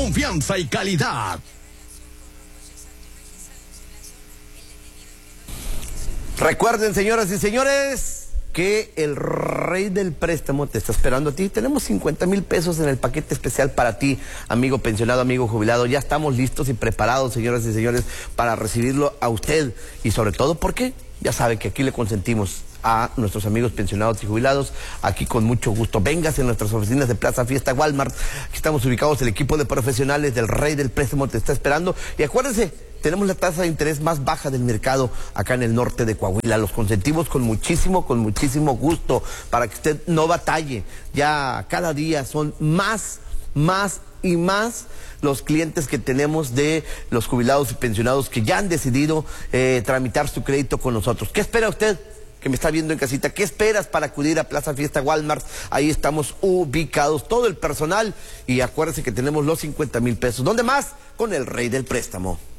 confianza y calidad. Recuerden, señoras y señores, que el rey del préstamo te está esperando a ti. Tenemos 50,000 pesos en el paquete especial para ti, amigo pensionado, amigo jubilado. Ya estamos listos y preparados, señoras y señores, para recibirlo a usted. Y sobre todo, porque ya sabe que aquí le consentimos a nuestros amigos pensionados y jubilados, aquí con mucho gusto. Véngase en nuestras oficinas de Plaza Fiesta Walmart. Aquí estamos ubicados, el equipo de profesionales del rey del préstamo te está esperando. Y acuérdense, tenemos la tasa de interés más baja del mercado acá en el norte de Coahuila. Los consentimos con muchísimo gusto para que usted no batalle. Ya cada día son más y más los clientes que tenemos de los jubilados y pensionados que ya han decidido tramitar su crédito con nosotros. ¿Qué espera usted que me está viendo en casita? ¿Qué esperas para acudir a Plaza Fiesta Walmart? Ahí estamos ubicados, todo el personal, y acuérdense que tenemos los 50,000 pesos. ¿Dónde más? Con el rey del préstamo.